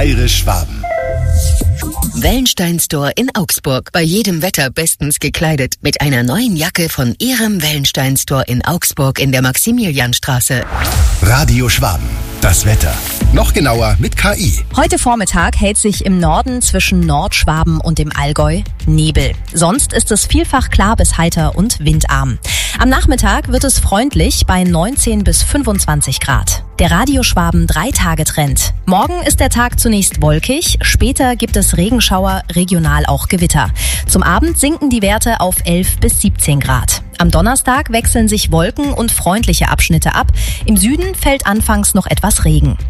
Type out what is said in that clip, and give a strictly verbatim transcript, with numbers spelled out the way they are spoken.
Bayerisch Schwaben. Wellenstein Store in Augsburg. Bei jedem Wetter bestens gekleidet. Mit einer neuen Jacke von Ihrem Wellenstein Store in Augsburg in der Maximilianstraße. Radio Schwaben. Das Wetter. Noch genauer mit K I. Heute Vormittag hält sich im Norden zwischen Nordschwaben und dem Allgäu Nebel. Sonst ist es vielfach klar bis heiter und windarm. Am Nachmittag wird es freundlich bei neunzehn bis fünfundzwanzig Grad. Der Radio Schwaben Drei-Tage-Trend. Morgen ist der Tag zunächst wolkig, später gibt es Regenschauer, regional auch Gewitter. Zum Abend sinken die Werte auf elf bis siebzehn Grad. Am Donnerstag wechseln sich Wolken und freundliche Abschnitte ab. Im Süden fällt anfangs noch etwas Regen.